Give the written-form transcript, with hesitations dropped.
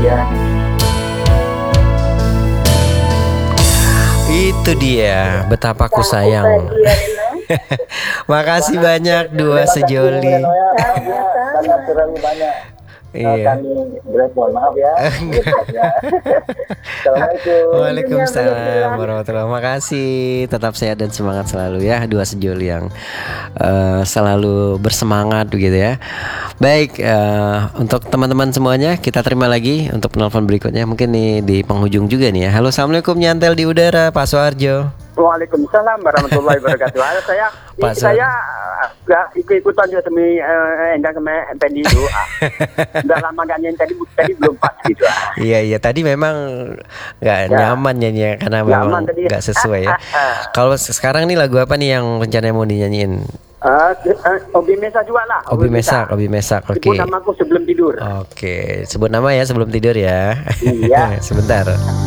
Ya. Itu dia betapa aku sayang. Makasih banyak dua sejoli. Karena terlalu banyak Iya. kami berespon, maaf ya. Assalamualaikum. Waalaikumsalam warahmatullahi wabarakatuh. Makasih. Tetap sehat dan semangat selalu ya dua sejoli yang selalu bersemangat begitu ya. Baik, untuk teman-teman semuanya kita terima lagi untuk penelpon berikutnya. Mungkin nih di penghujung juga nih ya. Halo, assalamualaikum, nyantel di udara Pak Soharjo. Waalaikumsalam warahmatullahi wabarakatuh. Saya nggak ikut-ikutan juga demi enggak keme pendi itu. Udah lama nggak nyanyi tadi belum pas gitu. Iya tadi memang nggak nyaman nyanyi karena memang nggak sesuai ya. Kalau sekarang nih lagu apa nih yang rencananya mau dinyanyiin? Obi Mesak juga lah. Obi Mesak. Oke. Sebut namaku sebelum tidur. Oke, sebut nama ya sebelum tidur ya. Iya. Sebentar.